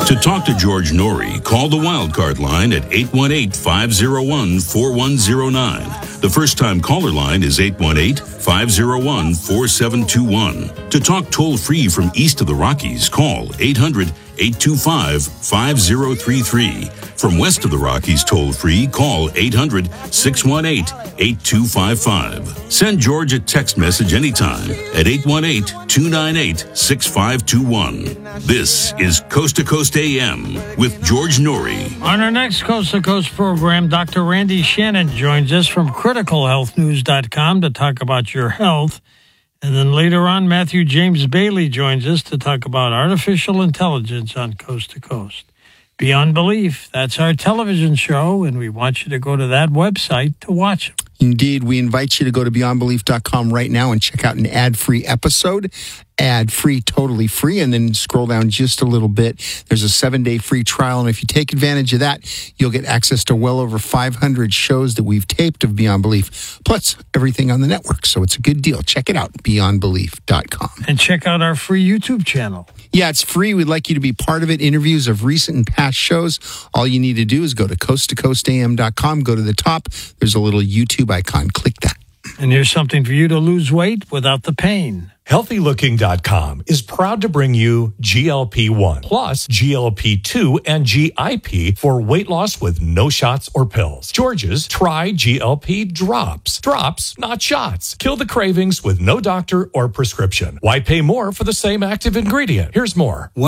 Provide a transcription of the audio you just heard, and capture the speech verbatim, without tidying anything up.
To talk to George Norrie, call the Wildcard line at eight one eight, five oh one, four one oh nine. The first-time caller line is eight one eight, five oh one, four seven two one. To talk toll-free from east of the Rockies, call eight hundred, eight two five, five oh three three. From west of the Rockies toll-free, call eight hundred, six one eight, eight two five five. Send George a text message anytime at eight one eight, two nine eight, six five two one. This is Coast to Coast A M with George Norrie. On our next Coast to Coast program, Doctor Randy Shannon joins us from critical health news dot com to talk about your health. And then later on, Matthew James Bailey joins us to talk about artificial intelligence on Coast to Coast. Beyond Belief, that's our television show, and we want you to go to that website to watch it. Indeed, we invite you to go to beyond belief dot com right now and check out an ad-free episode. Ad-free, totally free, and then scroll down just a little bit. There's a seven-day free trial, and if you take advantage of that, you'll get access to well over five hundred shows that we've taped of Beyond Belief, plus everything on the network. So it's a good deal. Check it out, beyond belief dot com. And check out our free YouTube channel. Yeah, it's free. We'd like you to be part of it. Interviews of recent and past shows. All you need to do is go to coast to coast A M dot com, go to the top. There's a little YouTube icon. Click that. And here's something for you to lose weight without the pain. healthy looking dot com is proud to bring you G L P one plus G L P two and G I P for weight loss with no shots or pills. George's Try G L P Drops. Drops, not shots. Kill the cravings with no doctor or prescription. Why pay more for the same active ingredient? Here's more.